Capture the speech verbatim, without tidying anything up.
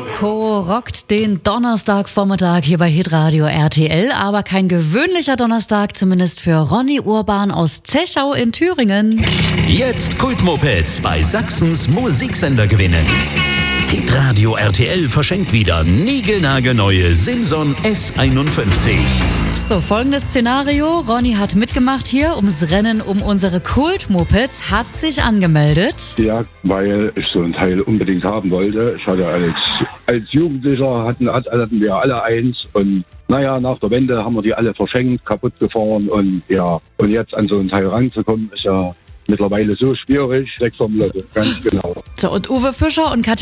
Co. rockt den Donnerstagvormittag hier bei Hitradio R T L, aber kein gewöhnlicher Donnerstag, zumindest für Ronny Urban aus Zechau in Thüringen. Jetzt Kultmopeds bei Sachsens Musiksender gewinnen. Hitradio R T L verschenkt wieder niegelnagelneue Simson S einundfünfzig. So, folgendes Szenario. Ronny hat mitgemacht hier ums Rennen um unsere Kultmopeds, hat sich angemeldet. Ja, weil ich so ein Teil unbedingt haben wollte. Ich hatte als, als Jugendlicher, hatten, hatten wir alle eins und naja, nach der Wende haben wir die alle verschenkt, kaputt gefahren und ja, und jetzt an so ein Teil ranzukommen, ist ja mittlerweile so schwierig, sechs vom Lotto, ganz genau. So, und Uwe Fischer und Katja